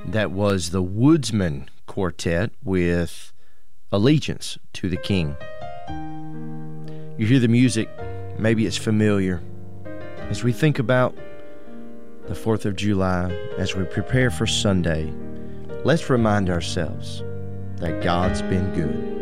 That was the Woodsman Quartet with Allegiance to the King. You hear the music, maybe it's familiar. As we think about the 4th of July, as we prepare for Sunday, let's remind ourselves that God's been good.